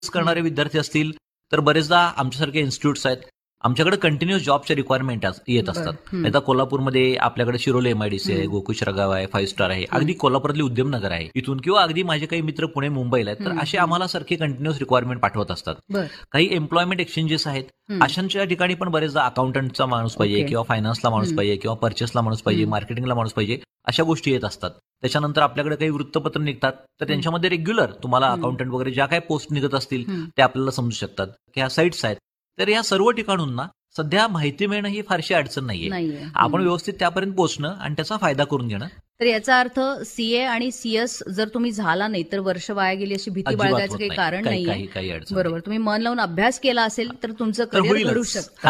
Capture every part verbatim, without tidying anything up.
करणारे विद्यार्थी असतील तर बरेचदा आमच्यासारखे इन्स्टिट्यूट्स आहेत, आमच्याकडे कंटिन्युअस जॉबच्या रिक्वायरमेंट येत असतात. आता कोल्हापूरमध्ये आपल्याकडे शिरोली एमआयडीसी आहे, गोकुळश्रगाव आहे, फाईव्ह स्टार आहे, अगदी कोल्हापुरातली उद्यमनगर आहे इथून, किंवा अगदी माझे काही मित्र पुणे मुंबईला आहेत, तर असे आम्हाला सारखे कंटिन्युअस रिक्वायरमेंट पाठवत असतात. काही एम्प्लॉयमेंट एक्सचेंजेस आहेत, अशांच्या ठिकाणी पण बरेचदा अकाउंटंटचा माणूस पाहिजे, किंवा फायनान्सला माणूस पाहिजे, किंवा पर्चेसला माणूस पाहिजे, मार्केटिंगला माणूस पाहिजे, अशा गोष्टी येत असतात. त्याच्यानंतर आपल्याकडे काही वृत्तपत्र निघतात, तर त्यांच्यामध्ये रेग्युलर तुम्हाला अकाउंटंट वगैरे ज्या काही पोस्ट निघत असतील ते आपल्याला समजू शकतात. ह्या साईट्स आहेत, तर या सर्व ठिकाणूंना सध्या माहिती मिळणं ही फारशी अडचण नाहीये. आपण व्यवस्थित त्यापर्यंत पोहोचणं आणि त्याचा फायदा करून घेणं. तर याचा अर्थ सीए आणि सीएस जर तुम्ही झाला नाही तर वर्ष वाया गेली अशी भीती बाळगायचं काही कारण नाही. बरोबर, तुम्ही मन लावून अभ्यास केला असेल तर तुमचं करिअर घडू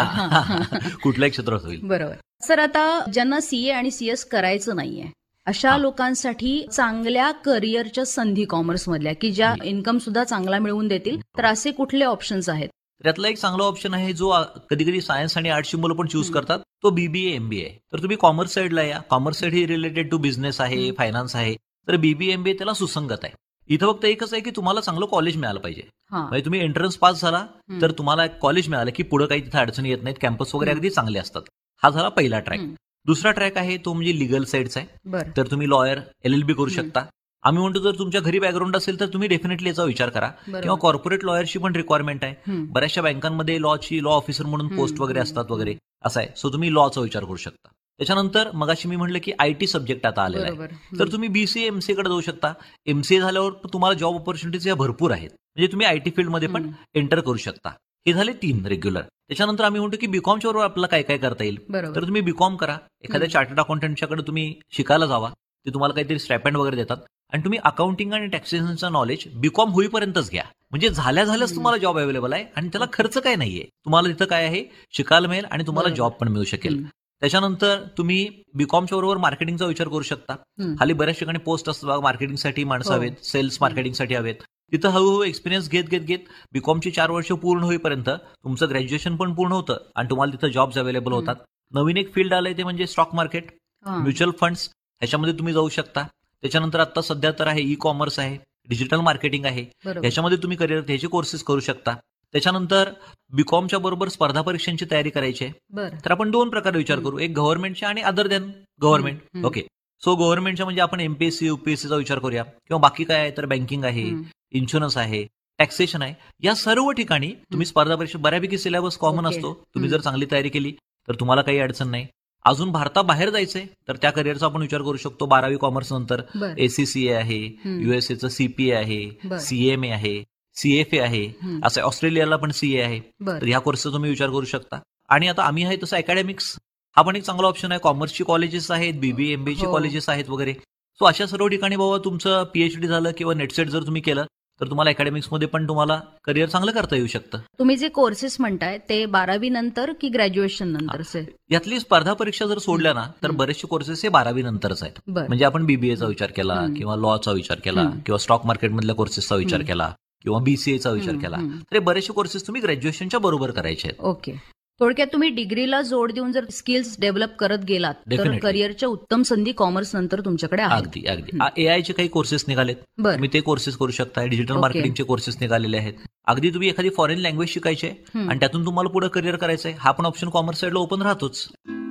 शकतं, कुठल्याही क्षेत्रात होईल. बरोबर. सर, आता ज्यांना सीए आणि सीएस करायचं नाहीये अशा लोकांसाठी चांगल्या करिअरच्या संधी कॉमर्स मधल्या की ज्या इन्कम सुद्धा चांगला मिळवून देतील, तर असे कुठले ऑप्शन्स आहेत? त्यातला एक चांगला ऑप्शन आहे जो कधी कधी सायन्स आणि आर्ट्सची मुलं पण चूज करतात, तो बीबीए एमबीए. तर तुम्ही कॉमर्स साईडला या, commerce side he related to business आहे, फायनान्स आहे, तर बीबीए एमबीए त्याला सुसंगत आहे. इथं फक्त एकच आहे की तुम्हाला चांगलं कॉलेज मिळालं पाहिजे. म्हणजे तुम्ही एंट्रन्स पास झाला तर तुम्हाला एक कॉलेज मिळालं की पुढे काही तिथे अडचणी येत नाहीत, कॅम्पस वगैरे अगदी चांगले असतात. हा झाला पहिला ट्रॅक. दुसरा ट्रॅक आहे तो म्हणजे लिगल साईडचा आहे. तर तुम्ही लॉयर, एलएलबी करू शकता. आम्ही म्हणतो जर तुमच्या घरी बॅकग्राऊंड असेल तर तुम्ही डेफिनेटली याचा विचार करा. किंवा कॉर्पोरेट लॉयरची पण रिक्वायरमेंट आहे, बऱ्याचशा बँकांमध्ये लॉची लॉ ऑफिसर म्हणून पोस्ट वगैरे असतात वगैरे, असं आहे. सो तुम्ही लॉचा विचार करू शकता. त्याच्यानंतर मगाशी मी म्हटलं की आयटी सब्जेक्ट आता आलेला आहे, तर तुम्ही बीसीए एमसीए कडे जाऊ शकता. एमसीए झाल्यावर तुम्हाला जॉब ऑपॉर्च्युनिटीज या भरपूर आहेत, म्हणजे तुम्ही आयटी फील्डमध्ये पण एंटर करू शकता. हे झाले तीन रेग्युलर. त्याच्यानंतर आम्ही म्हणतो की बीकॉमच्या बरोबर आपल्याला काय काय करता येईल, तर तुम्ही बीकॉम करा. एखाद्या चार्टर्ड अकाउंटंटच्याकडे तुम्ही शिकायला जावा, ते तुम्हाला काहीतरी स्टायपेंड वगैरे देतात, आणि तुम्ही अकाउंटिंग आणि टॅक्सेशनचं नॉलेज बीकॉम होईपर्यंतच घ्या. म्हणजे झाल्या झाल्याच तुम्हाला जॉब अवेलेबल आहे आणि त्याला खर्च काय नाहीये. तुम्हाला तिथं काय आहे, शिकायला मिळेल आणि तुम्हाला जॉब पण मिळू शकेल. त्याच्यानंतर तुम्ही बीकॉमच्या बरोबर मार्केटिंगचा विचार करू शकता. खाली बऱ्याच ठिकाणी पोस्ट असतात मार्केटिंगसाठी माणसं हवेत, सेल्स मार्केटिंगसाठी हवेत. तिथं हळूहळू एक्सपिरियन्स घेत घेत घेत बीकॉमची चार वर्ष पूर्ण होईपर्यंत तुमचं ग्रॅज्युएशन पण पूर्ण होतं आणि तुम्हाला तिथं जॉब्स अवेलेबल होतात. नवीन एक फील्ड आलंय ते म्हणजे स्टॉक मार्केट, म्युच्युअल फंड्स, ह्याच्यामध्ये तुम्ही जाऊ शकता. त्याच्यानंतर आता सध्या तर आहे ई कॉमर्स आहे, डिजिटल मार्केटिंग आहे, ह्याच्यामध्ये तुम्ही करिअर ह्याचे कोर्सेस करू शकता. त्याच्यानंतर बीकॉमच्या बरोबर स्पर्धा परीक्षांची तयारी करायची आहे, तर आपण दोन प्रकारे विचार करू, एक गव्हर्नमेंटच्या आणि other than government. Okay, so गव्हर्नमेंटच्या म्हणजे आपण एमपीएससी युपीएससीचा विचार करूया, किंवा बाकी काय आहे तर बँकिंग आहे, इन्शुरन्स आहे, टॅक्सेशन आहे. या सर्व ठिकाणी तुम्ही स्पर्धा परीक्षा, बऱ्यापैकी सिलेबस कॉमन असतो. तुम्ही जर चांगली तयारी केली तर तुम्हाला काही अडचण नाही. अजून भारताबाहेर जायचंय तर त्या करिअरचा आपण विचार करू शकतो. बारावी कॉमर्स नंतर एसीसीए आहे, युएसएचं सीपीए आहे, सीएमए आहे, सीएफए आहे, असं ऑस्ट्रेलियाला पण सीए आहे. तर ह्या कोर्सचा तुम्ही विचार करू शकता. आणि आता आम्ही आहे तसं अकॅडमिक्स हा पण एक चांगला ऑप्शन आहे. कॉमर्सची कॉलेजेस आहेत, बीबीए एमबीएची कॉलेजेस आहेत वगैरे. सो अशा सर्व ठिकाणी बाबा तुमचं पीएचडी झालं किंवा नेटसेट जर तुम्ही केलं तर तुम्हाला अकॅडमिक्समध्ये पण तुम्हाला करिअर चांगलं करता येऊ शकतं. तुम्ही जे कोर्सेस म्हणताय ते बारावी नंतर की ग्रॅज्युएशन नंतर? यातली स्पर्धा परीक्षा जर सोडल्या ना तर बरेचसे कोर्सेस हे बारावी नंतरच आहेत. म्हणजे आपण बीबीएचा विचार केला किंवा लॉचा विचार केला किंवा स्टॉक मार्केटमधल्या कोर्सेसचा विचार केला किंवा बीसीएचा विचार केला, तर हे बरेचसे कोर्सेस तुम्ही ग्रॅज्युएशनच्या बरोबर करायचे आहेत. ओके, थोडक्यात तुम्ही डिग्रीला जोड देऊन जर स्किल्स डेव्हलप करत गेलात तर करिअरच्या उत्तम संधी कॉमर्स नंतर तुमच्याकडे आहेत. अगदी अगदी एआयचे काही कोर्सेस निघालेत, तुम्ही ते कोर्सेस करू शकता. डिजिटल मार्केटिंगचे कोर्सेस निघालेले आहेत. अगदी तुम्ही एखादी फॉरेन लँग्वेज शिकायची आहे आणि त्यातून तुम्हाला पुढे करिअर करायचं आहे, हा पण ऑप्शन कॉमर्स साईडला ओपन राहतोच.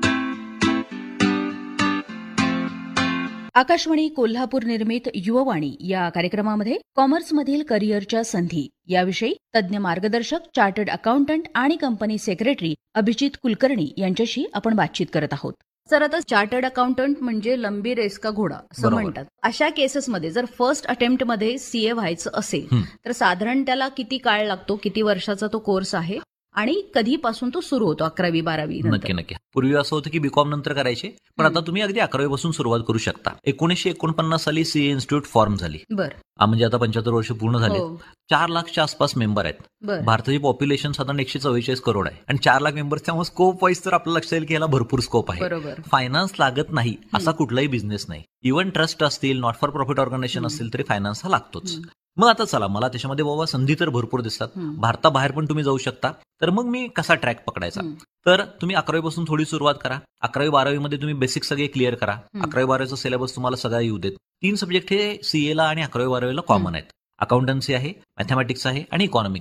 आकाशवाणी कोल्हापूर निर्मित युववाणी या कार्यक्रमामध्ये कॉमर्समधील करिअरच्या संधी याविषयी तज्ज्ञ मार्गदर्शक, चार्टर्ड अकाउंटंट आणि कंपनी सेक्रेटरी अभिजित कुलकर्णी यांच्याशी आपण बातचीत करत आहोत. सर, आता चार्टर्ड अकाउंटंट म्हणजे लंबी रेस का घोडा असं म्हणतात. अशा केसेसमध्ये जर फर्स्ट अटेम्प्टमध्ये सीए व्हायचं असेल तर साधारण त्याला किती काळ लागतो, किती वर्षाचा तो कोर्स आहे आणि कधीपासून तो सुरू होतो? अकरावी बारावी? नक्की नक्की. पूर्वी असं होतं की बीकॉम नंतर करायचे, पण आता तुम्ही अगदी अकरावी पासून सुरुवात करू शकता. एकोणीसशे एकोणपन्नास साली सीए इन्स्टिट्यूट फॉर्म झाली. बरं, म्हणजे आता पंच्याहत्तर वर्ष पूर्ण झाले. चार लाखच्या आसपास मेंबर आहेत. भारताची पॉप्युलेशन साधारण एकशे चव्वेचाळीस करोड आहे आणि चार लाख मेंबर्स, त्यामुळे स्कोप वाईज तर आपल्याला लक्षात येईल की याला भरपूर स्कोप आहे. फायनान्स लागत नाही असा कुठलाही बिझनेस नाही. इव्हन ट्रस्ट असतील, नॉट फॉर प्रॉफिट ऑर्गनायझेशन असतील तरी फायनान्स हा लागतोच. मग आता चला, मला त्याच्यामध्ये बाबा संधी तर भरपूर दिसतात. भारताबाहेर पण तुम्ही जाऊ शकता. तर मग मी कसा ट्रॅक पकडायचा? तर तुम्ही अकरावी पासून थोडी सुरुवात करा. अकरावी बारावी मध्ये तुम्ही बेसिक सगळे क्लिअर करा. अकरावी बारावीचा सिलेबस तुम्हाला सगळा येऊ देत. तीन सब्जेक्ट हे सीएला आणि अकरावी बारावीला कॉमन आहेत. अकाउंटन्सी आहे, मॅथमॅटिक्स आहे आणि इकॉनॉमिक्स